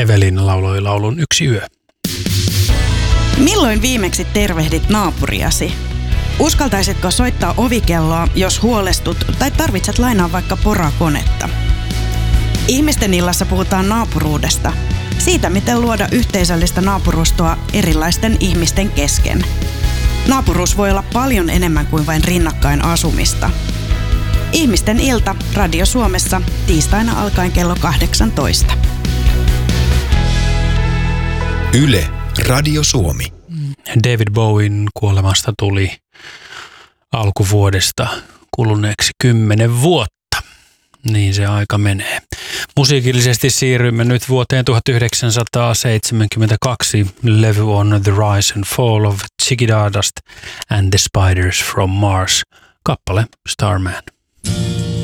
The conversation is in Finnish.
Evelina lauloi laulun Yksi yö. Milloin viimeksi tervehdit naapuriasi? Uskaltaisitko soittaa ovikelloa, jos huolestut tai tarvitset lainaa vaikka porakonetta? Ihmisten illassa puhutaan naapuruudesta. Siitä, miten luoda yhteisöllistä naapurustoa erilaisten ihmisten kesken. Naapuruus voi olla paljon enemmän kuin vain rinnakkain asumista. Ihmisten ilta Radio Suomessa tiistaina alkaen kello 18. Yle Radio Suomi. David Bowen kuolemasta tuli alkuvuodesta kuluneeksi 10 vuotta. Niin se aika menee. Musiikillisesti siirrymme nyt vuoteen 1972. Levy on The Rise and Fall of Ziggy Stardust and the Spiders from Mars. Kappale Starman.